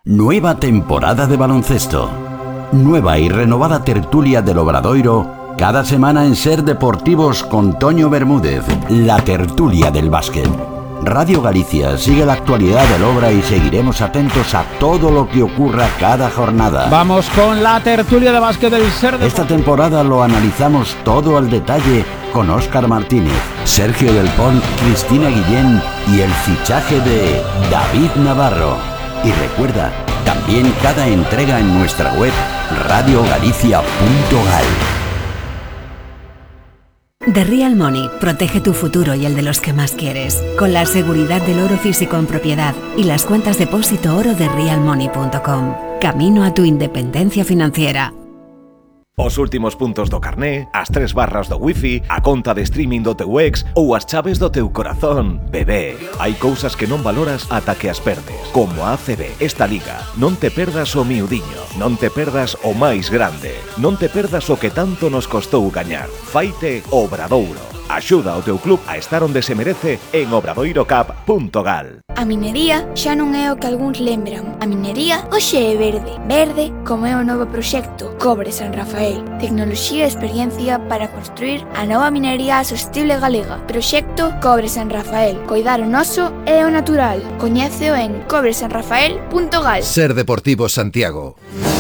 Nueva temporada de baloncesto. Nueva y renovada tertulia del Obradoiro, cada semana en Ser Deportivos con Toño Bermúdez, la tertulia del básquet. Radio Galicia sigue la actualidad del Obra y seguiremos atentos a todo lo que ocurra cada jornada. Vamos con la tertulia de básquet del Ser Deportivos. Esta temporada lo analizamos todo al detalle con Óscar Martínez, Sergio Del Pont, Cristina Guillén y el fichaje de David Navarro. Y recuerda, también cada entrega en nuestra web radiogalicia.gal. The Real Money protege tu futuro y el de los que más quieres, con la seguridad del oro físico en propiedad y las cuentas depósito oro de realmoney.com. Camino a tu independencia financiera. Os últimos puntos do carné, as 3 barras do wifi, a conta de streaming do teu ex ou as chaves do teu corazón. Bebé, hai cousas que non valoras ata que as perdes. Como a ACB, esta liga. Non te perdas o miudiño, non te perdas o máis grande, non te perdas o que tanto nos costou gañar. Faite Obradoiro. Axuda ao teu club a estar onde se merece en obradoirocap.gal. A minería xa non é o que algúns lembran. A minería hoxe é verde. Verde como é o novo proxecto Cobre San Rafael. Tecnoloxía e experiencia para construir a nova minería sostible galega. Proxecto Cobre San Rafael. Coidar o noso e o natural. Coñéceo en cobresanrafael.gal. Ser Deportivos Santiago.